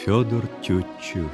Федор Тютчев.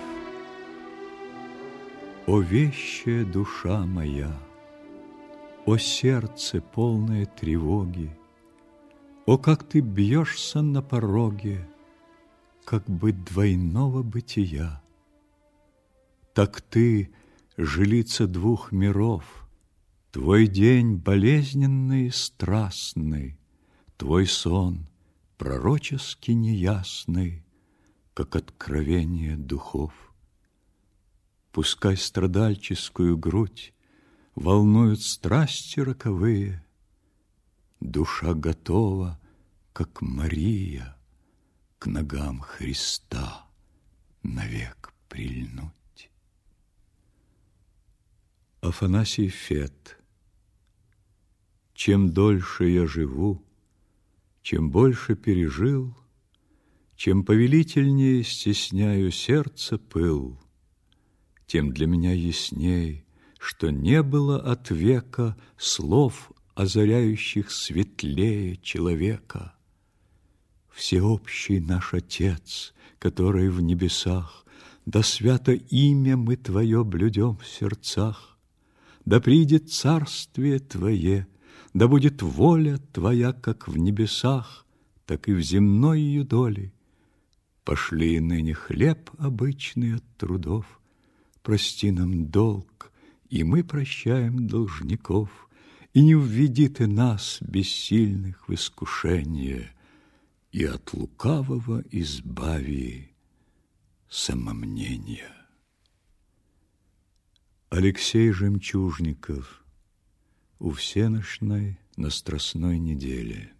О вещая душа моя, о сердце полное тревоги, о, как ты бьешься на пороге, как бы двойного бытия. Так ты, жилица двух миров, твой день болезненный и страстный, твой сон пророчески неясный, как откровение духов. Пускай страдальческую грудь волнуют страсти роковые, душа готова, как Мария, к ногам Христа навек прильнуть. Афанасий Фет. Чем дольше я живу, чем больше пережил, чем повелительнее стесняю сердце пыл, тем для меня ясней, что не было от века слов, озаряющих светлее человека. Всеобщий наш Отец, который в небесах, да свято имя мы Твое блюдем в сердцах, да придет царствие Твое, да будет воля Твоя, как в небесах, так и в земной ее доле. Пошли ныне хлеб обычный от трудов, прости нам долг, и мы прощаем должников, и не введи ты нас, бессильных, в искушение, и от лукавого избави самомнения. Алексей Жемчужников. У всенощной на Страстной неделе.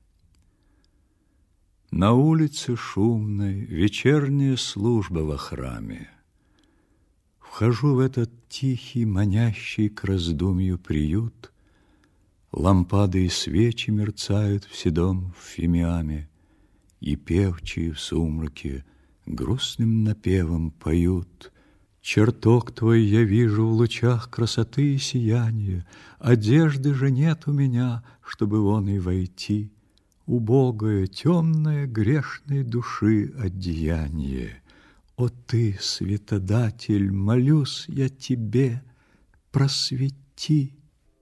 На улице шумной вечерняя служба во храме. Вхожу в этот тихий, манящий к раздумью приют. Лампады и свечи мерцают в седом фимиаме, и певчие в сумраке грустным напевом поют. Чертог твой я вижу в лучах красоты и сияния, одежды же нет у меня, чтобы вон и войти. Убогое, темное, грешной души одеяние. О ты, светодатель, молюсь я тебе, просвети.